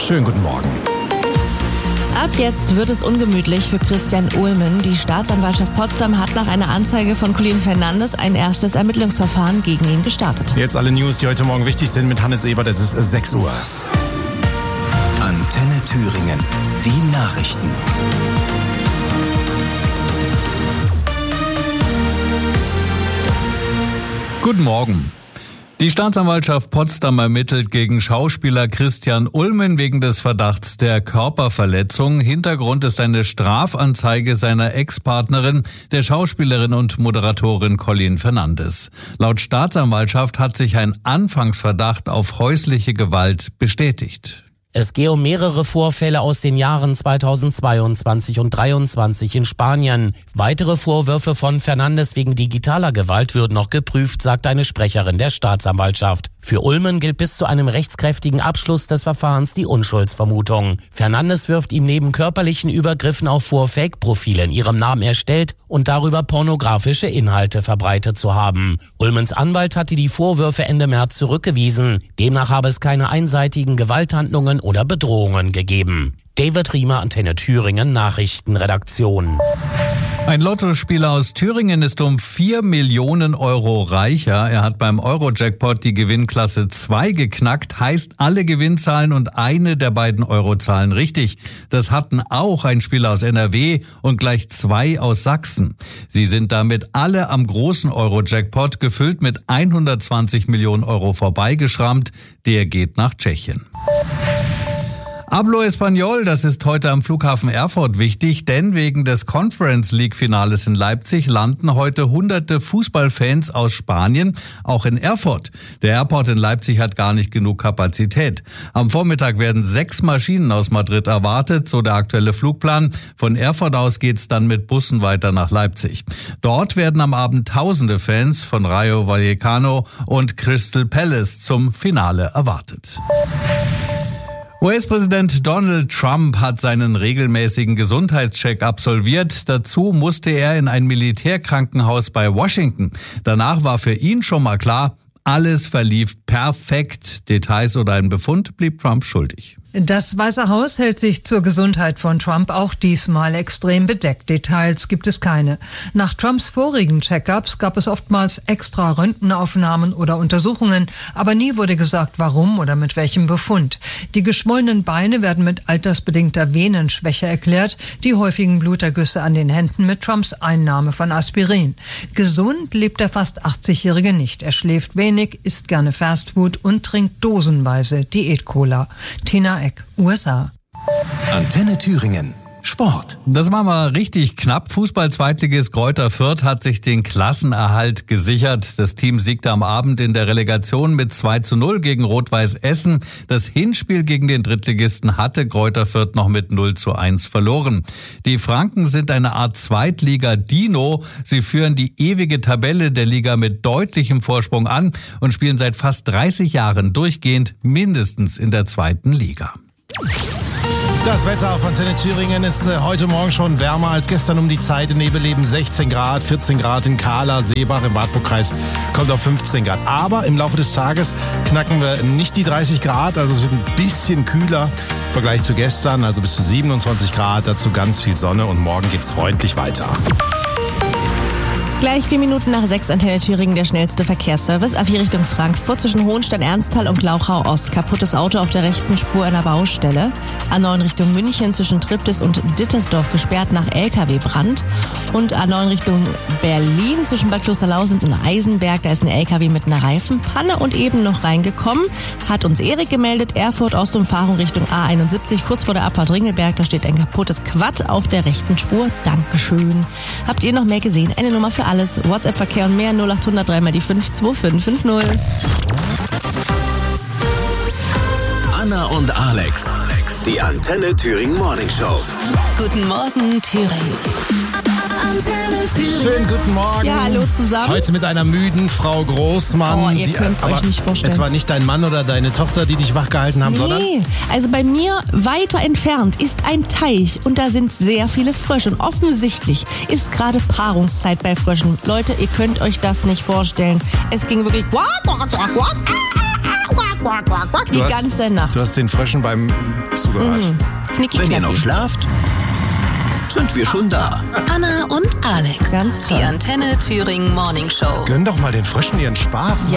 Schönen guten Morgen. Ab jetzt wird es ungemütlich für Christian Ulmen. Die Staatsanwaltschaft Potsdam hat nach einer Anzeige von Colin Fernandes ein erstes Ermittlungsverfahren gegen ihn gestartet. Jetzt alle News, die heute Morgen wichtig sind mit Hannes Ebert. Es ist 6 Uhr. Antenne Thüringen. Die Nachrichten. Guten Morgen. Die Staatsanwaltschaft Potsdam ermittelt gegen Schauspieler Christian Ulmen wegen des Verdachts der Körperverletzung. Hintergrund ist eine Strafanzeige seiner Ex-Partnerin, der Schauspielerin und Moderatorin Colin Fernandes. Laut Staatsanwaltschaft hat sich ein Anfangsverdacht auf häusliche Gewalt bestätigt. Es gehe um mehrere Vorfälle aus den Jahren 2022 und 2023 in Spanien. Weitere Vorwürfe von Fernandes wegen digitaler Gewalt würden noch geprüft, sagt eine Sprecherin der Staatsanwaltschaft. Für Ulmen gilt bis zu einem rechtskräftigen Abschluss des Verfahrens die Unschuldsvermutung. Fernandes wirft ihm neben körperlichen Übergriffen auch vor, Fake-Profile in ihrem Namen erstellt und darüber pornografische Inhalte verbreitet zu haben. Ulmens Anwalt hatte die Vorwürfe Ende März zurückgewiesen. Demnach habe es keine einseitigen Gewalthandlungen oder Bedrohungen gegeben. David Riemer, Antenne Thüringen, Nachrichtenredaktion. Ein Lottospieler aus Thüringen ist um 4 Millionen Euro reicher. Er hat beim Euro-Jackpot die Gewinnklasse 2 geknackt, heißt alle Gewinnzahlen und eine der beiden Eurozahlen richtig. Das hatten auch ein Spieler aus NRW und gleich 2 aus Sachsen. Sie sind damit alle am großen Euro-Jackpot, gefüllt mit 120 Millionen Euro vorbeigeschrammt. Der geht nach Tschechien. Hablo Español, das ist heute am Flughafen Erfurt wichtig, denn wegen des Conference League Finales in Leipzig landen heute hunderte Fußballfans aus Spanien auch in Erfurt. Der Airport in Leipzig hat gar nicht genug Kapazität. Am Vormittag werden 6 Maschinen aus Madrid erwartet, so der aktuelle Flugplan. Von Erfurt aus geht's dann mit Bussen weiter nach Leipzig. Dort werden am Abend tausende Fans von Rayo Vallecano und Crystal Palace zum Finale erwartet. US-Präsident Donald Trump hat seinen regelmäßigen Gesundheitscheck absolviert. Dazu musste er in ein Militärkrankenhaus bei Washington. Danach war für ihn schon mal klar, alles verlief perfekt. Details oder ein Befund blieb Trump schuldig. Das Weiße Haus hält sich zur Gesundheit von Trump auch diesmal extrem bedeckt. Details gibt es keine. Nach Trumps vorigen Check-ups gab es oftmals extra Röntgenaufnahmen oder Untersuchungen, aber nie wurde gesagt, warum oder mit welchem Befund. Die geschwollenen Beine werden mit altersbedingter Venenschwäche erklärt, die häufigen Blutergüsse an den Händen mit Trumps Einnahme von Aspirin. Gesund lebt der fast 80-Jährige nicht. Er schläft wenig, isst gerne Fastfood und trinkt dosenweise Diät-Cola. Tina Eck, USA. Antenne Thüringen. Sport. Das war mal richtig knapp. Fußball-Zweitligist Greuther Fürth hat sich den Klassenerhalt gesichert. Das Team siegte am Abend in der Relegation mit 2:0 gegen Rot-Weiß Essen. Das Hinspiel gegen den Drittligisten hatte Greuther Fürth noch mit 0:1 verloren. Die Franken sind eine Art Zweitliga-Dino. Sie führen die ewige Tabelle der Liga mit deutlichem Vorsprung an und spielen seit fast 30 Jahren durchgehend mindestens in der 2. Liga. Das Wetter auf Antenne Thüringen ist heute Morgen schon wärmer als gestern um die Zeit. In Nebeleben 16 Grad, 14 Grad in Kahla, Seebach im Wartburgkreis kommt auf 15 Grad. Aber im Laufe des Tages knacken wir nicht die 30 Grad, also es wird ein bisschen kühler im Vergleich zu gestern, also bis zu 27 Grad, dazu ganz viel Sonne und morgen geht's freundlich weiter. Gleich 4 Minuten nach 6 Antenne Thüringen, der schnellste Verkehrsservice. A4 Richtung Frankfurt zwischen Hohenstein-Ernsthal und Glauchau Ost. Kaputtes Auto auf der rechten Spur einer Baustelle. A9 Richtung München zwischen Triptis und Dittersdorf gesperrt nach LKW-Brand. Und A9 Richtung Berlin zwischen Bad Klosterlausitz und Eisenberg. Da ist ein LKW mit einer Reifenpanne und eben noch reingekommen. Hat uns Erik gemeldet. Erfurt Ostumfahrung Richtung A71 kurz vor der Abfahrt Ringelberg. Da steht ein kaputtes Quad auf der rechten Spur. Dankeschön. Habt ihr noch mehr gesehen? Eine Nummer für alles. WhatsApp-Verkehr und mehr 0800 3 mal die 52550. Anna und Alex. Die Antenne Thüringen Morning Show. Guten Morgen, Thüringen. Antenne Thüringen. Schönen guten Morgen. Ja, hallo zusammen. Heute mit einer müden Frau Großmann. Oh, ihr könnt es euch nicht vorstellen. Es war nicht dein Mann oder deine Tochter, die dich wachgehalten haben, sondern... Nee, also bei mir weiter entfernt ist ein Teich und da sind sehr viele Frösche. Und offensichtlich ist gerade Paarungszeit bei Fröschen. Leute, ihr könnt euch das nicht vorstellen. Es ging wirklich... Die ganze Nacht. Du hast den Fröschen beim zugehört. Knicki, Wenn ihr knacki. noch schlaft, sind wir schon da. Anna und Alex. Ganz Die toll. Antenne Thüringen Morning Show. Gönn doch mal den Fröschen ihren Spaß.